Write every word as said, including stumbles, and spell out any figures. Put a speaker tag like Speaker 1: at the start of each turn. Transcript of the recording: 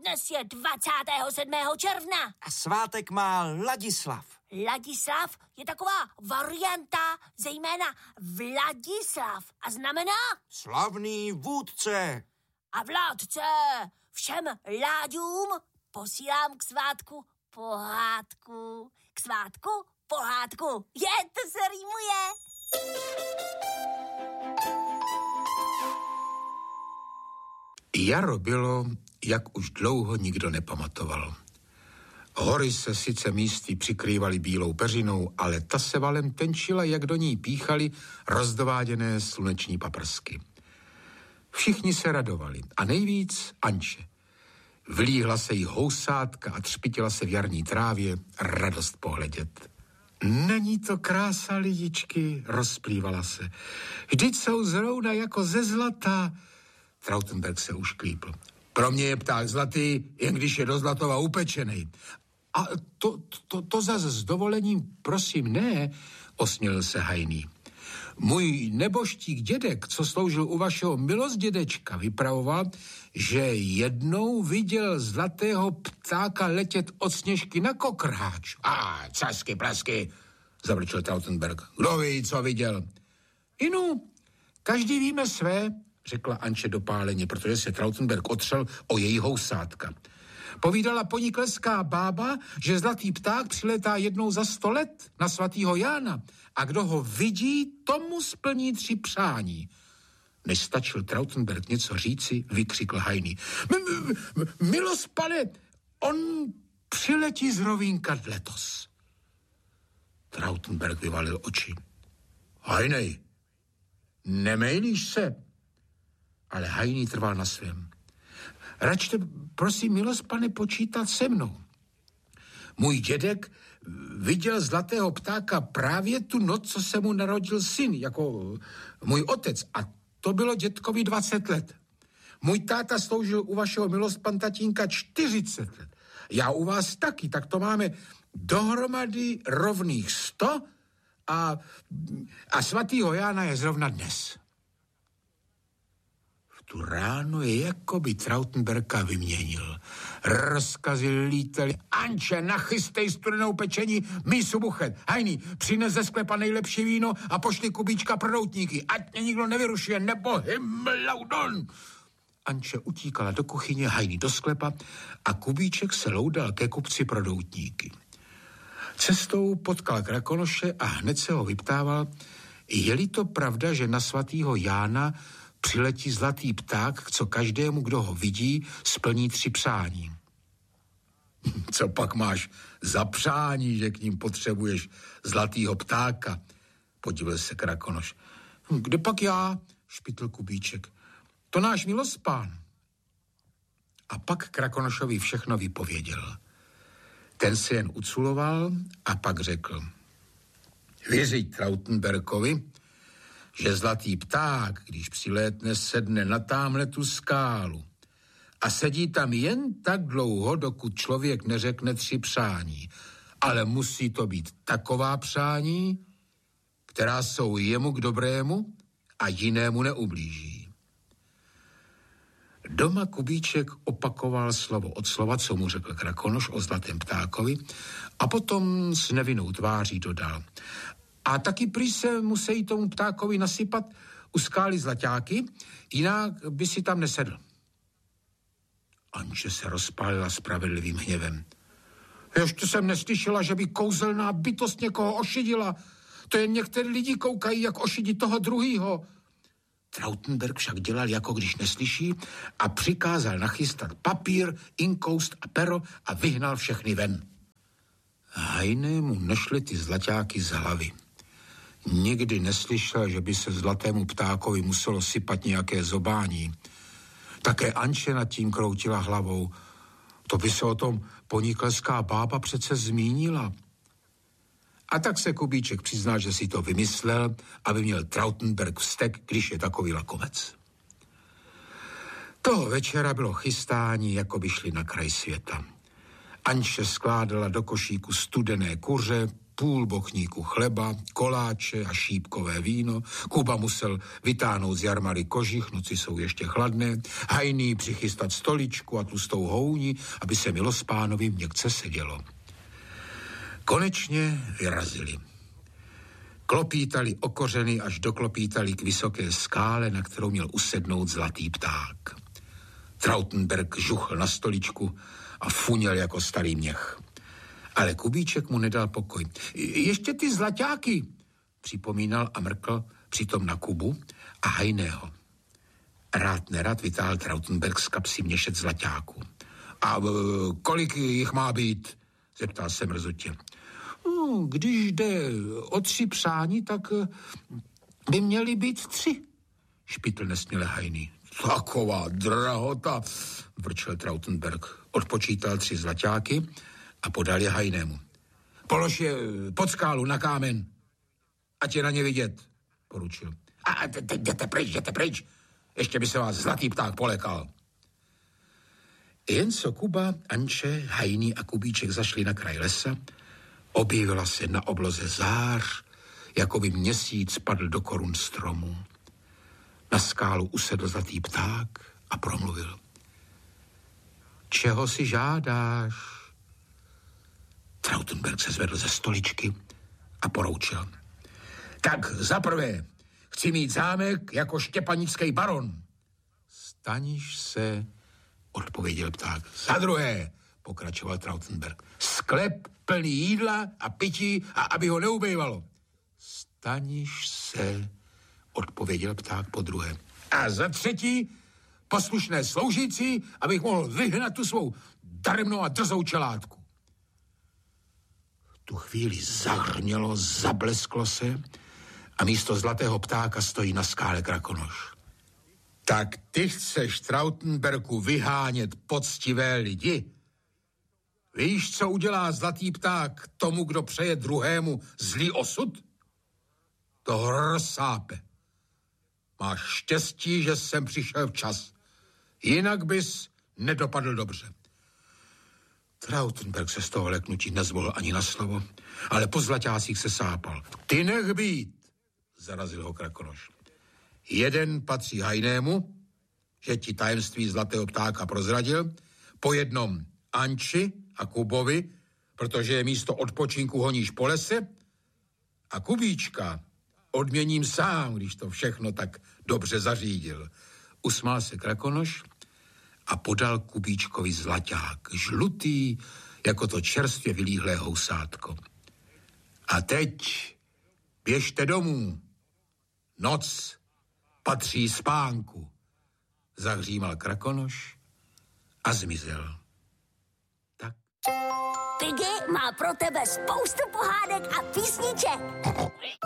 Speaker 1: dnes je dvacátého sedmého června.
Speaker 2: A svátek má Ladislav.
Speaker 1: Ladislav je taková varianta zejména Vladislav a znamená
Speaker 2: slavný vůdce
Speaker 1: a vládce. Všem Láďům posílám k svátku pohádku. K svátku pohádku. Je, to se rýmuje.
Speaker 3: Jaro bylo, jak už dlouho nikdo nepamatoval. Hory se sice místy přikrývaly bílou peřinou, ale ta se valem tenčila, jak do ní píchaly rozdováděné sluneční paprsky. Všichni se radovali a nejvíc Anče. Vlíhla se jí housátka a třpitila se v jarní trávě, radost pohledět. Není to krása, lidičky, rozplývala se. Vždyť jsou zrovna jako ze zlata. Trautenberg se ušklípl. Pro mě je pták zlatý, jen když je do zlatova upečenej. A to, to, to zase s dovolením, prosím, ne, osměl se Hajný. Můj neboštík dědek, co sloužil u vašeho milosdědečka, vypravoval, že jednou viděl zlatého ptáka letět od Sněžky na Kokrháč. A casky, plasky, zavrčil Trautenberg. Kdo ví, co viděl? Inu, každý víme své, řekla Anče dopáleně, protože se Trautenberg otřel o její housátka. Povídala ponikleská bába, že zlatý pták přiletá jednou za sto let na svatýho Jána a kdo ho vidí, tomu splní tři přání. Než stačil Trautenberg něco říci, vykřikl Hajný. Milost, pane, on přiletí z Rovínka letos. Trautenberg vyvalil oči. Hajnej, nemejlíš se? Ale Hajný trval na svém. Račte, prosím, milost, pane, počítat se mnou. Můj dědek viděl zlatého ptáka právě tu noc, co se mu narodil syn, jako můj otec. A to bylo dědkovi dvacet let. Můj táta sloužil u vašeho milost pan tatínka čtyřicet let. Já u vás taky, tak to máme dohromady rovných sto a, a svatýho Jána je zrovna dnes. Tu ráno je jako by Trautenberka vyměnil. Rozkazy lítali. Anče, nachystej studenou pečení, mísu buchet. Hajný, přines ze sklepa nejlepší víno a pošli Kubíčka pro doutníky. Ať mě nikdo nevyrušuje, nebo himlaudon. Anče utíkala do kuchyně, Hajný do sklepa a Kubíček se loudal ke kupci pro doutníky. Cestou potkal Krakonoše a hned se ho vyptával, je-li to pravda, že na svatýho Jána přiletí zlatý pták, co každému, kdo ho vidí, splní tři přání. Co pak máš za přání, že k ním potřebuješ zlatýho ptáka? Podíval se Krakonoš. Kde pak já? Špitl Kubíček. To náš milospán. A pak Krakonošovi všechno vypověděl. Ten se jen uculoval a pak řekl. Věřit Trautenberkovi, že zlatý pták, když přilétne, sedne na támhle tu skálu a sedí tam jen tak dlouho, dokud člověk neřekne tři přání. Ale musí to být taková přání, která jsou jemu k dobrému a jinému neublíží. Doma Kubíček opakoval slovo od slova, co mu řekl Krakonoš o zlatém ptákovi, a potom s nevinnou tváří dodal. A taky prý se musí tomu ptákovi nasypat u skály zlaťáky, jinak by si tam nesedl. Anče se rozpálila spravedlivým hněvem. Ještě jsem neslyšela, že by kouzelná bytost někoho ošidila. To jen některý lidi koukají, jak ošidí toho druhýho. Trautenberg však dělal, jako když neslyší, a přikázal nachystat papír, inkoust a pero a vyhnal všechny ven. Hajné mu nešly ty zlaťáky z hlavy. Nikdy neslyšel, že by se zlatému ptákovi muselo sypat nějaké zobání. Také Anče nad tím kroutila hlavou. To by se o tom ponikleská bába přece zmínila. A tak se Kubíček přiznal, že si to vymyslel, aby měl Trautenberg vztek, když je takový lakomec. Toho večera bylo chystání, jako by šli na kraj světa. Anče skládala do košíku studené kuře, půl bochníku chleba, koláče a šípkové víno. Kuba musel vytáhnout z jarmary kožich, noci jsou ještě chladné, Hajný přichystat stoličku a tlustou houni, aby se Milospánovi měkce sedělo. Konečně vyrazili. Klopítali o kořeny, až doklopítali k vysoké skále, na kterou měl usednout zlatý pták. Trautenberg žuchl na stoličku a funěl jako starý měch. Ale Kubíček mu nedal pokoj. Ještě ty zlaťáky, připomínal a mrkl přitom na Kubu a Hajného. Rád nerad vytáhl Trautenberg z kapsy měšec zlaťáku. A kolik jich má být? Zeptal se mrzutě. No, když jde o tři přání, tak by měly být tři, špitl nesměle Hajný. Taková drahota, vrčel Trautenberg. Odpočítal tři zlaťáky a podal je Hajnému. Polož je pod skálu na kámen, ať je na ně vidět, poručil. A teď jdete pryč, jdete pryč, ještě by se vás zlatý pták polekal. Jen co Kuba, Anče, Hajný a Kubíček zašli na kraj lesa, objevila se na obloze zář, jako by měsíc padl do korun stromu. Na skálu usedl zlatý pták a promluvil. Čeho si žádáš? Trautenberg se zvedl ze stoličky a poroučil. Tak zaprvé chci mít zámek jako štěpanický baron. Staniš se, odpověděl pták. Za druhé, pokračoval Trautenberg, sklep plný jídla a pití, a aby ho neubejvalo. Staniš se, odpověděl pták po druhé. A za třetí, poslušné sloužící, abych mohl vyhnat tu svou daremnou a drzou čelátku. V tu chvíli zahrnělo, zablesklo se a místo zlatého ptáka stojí na skále Krakonoš. Tak ty chceš, Trautenbergu, vyhánět poctivé lidi? Víš, co udělá zlatý pták tomu, kdo přeje druhému zlý osud? To rozsápe. Máš štěstí, že jsem přišel včas. Jinak bys nedopadl dobře. Trautenberg se z toho leknutí nezvolil ani na slovo, ale po zlaťásích se sápal. Ty nech být, zarazil ho Krakonoš. Jeden patří Hajnému, že ti tajemství zlatého ptáka prozradil, po jednom Anči a Kubovi, protože je místo odpočinku honíš po lese, a Kubíčka odměním sám, když to všechno tak dobře zařídil. Usmál se Krakonoš a podal Kubíčkovi zlaťák, žlutý, jako to čerstvě vylíhlé housátko. A teď běžte domů. Noc patří spánku, zahřímal Krakonoš a zmizel. Tak.
Speaker 1: Piggy má pro tebe spoustu pohádek a písniček.